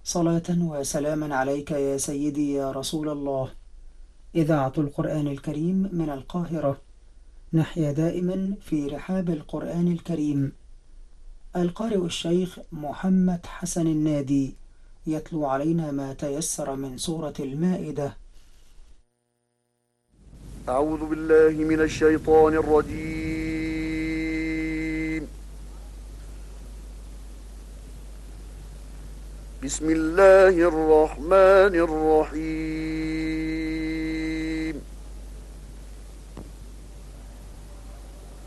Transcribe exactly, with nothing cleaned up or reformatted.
صلاة وسلاما عليك يا سيدي يا رسول الله. إذاعة القرآن الكريم من القاهرة. نحيا دائما في رحاب القرآن الكريم. القارئ الشيخ محمد حسن النادي يتلو علينا ما تيسر من سورة المائدة. أعوذ بالله من الشيطان الرجيم. بسم الله الرحمن الرحيم.